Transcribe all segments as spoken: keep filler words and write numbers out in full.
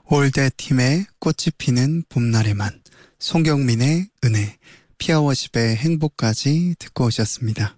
올드팀의 꽃이 피는 봄날에만, 송경민의 은혜, 피아워십의 행복까지 듣고 오셨습니다.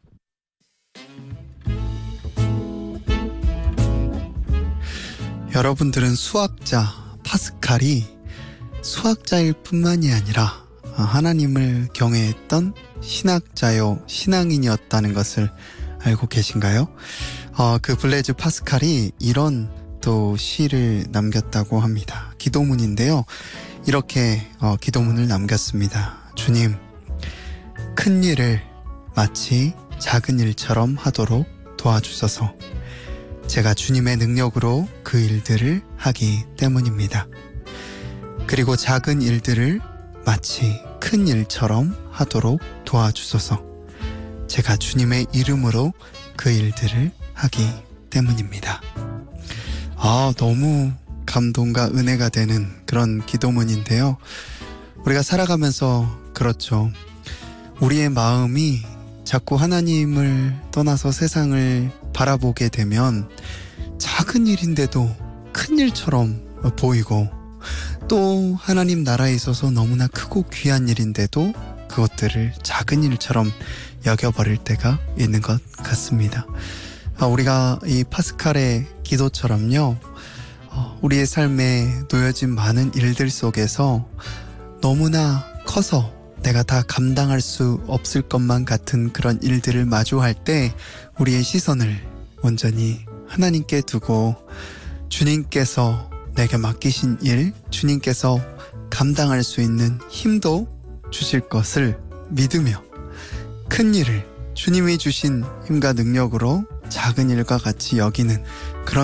여러분들은 수학자 파스칼이 수학자일 뿐만이 아니라 하나님을 경외했던 신학자요 신앙인이었다는 것을 알고 계신가요? 어, 그 블레즈 파스칼이 이런 또 시를 남겼다고 합니다. 기도문인데요. 이렇게 어, 기도문을 남겼습니다. 주님, 큰 일을 마치 작은 일처럼 하도록 도와주소서. 제가 주님의 능력으로 그 일들을 하기 때문입니다. 그리고 작은 일들을 마치 큰 일처럼 하도록 도와주소서. 제가 주님의 이름으로 그 일들을 하기 때문입니다. 아, 너무 감동과 은혜가 되는 그런 기도문인데요. 우리가 살아가면서 그렇죠. 우리의 마음이 자꾸 하나님을 떠나서 세상을 바라보게 되면 작은 일인데도 큰 일처럼 보이고, 또 하나님 나라에 있어서 너무나 크고 귀한 일인데도 그것들을 작은 일처럼 여겨버릴 때가 있는 것 같습니다. 우리가 이 파스칼의 기도처럼요, 우리의 삶에 놓여진 많은 일들 속에서 너무나 커서 내가 다 감당할 수 없을 것만 같은 그런 일들을 마주할 때 우리의 시선을 온전히 하나님께 두고, 주님께서 내게 맡기신 일, 주님께서 감당할 수 있는 힘도 주실 것을 믿으며 큰 일을 주님이 주신 힘과 능력으로 작은 일과 같이 여기는 그런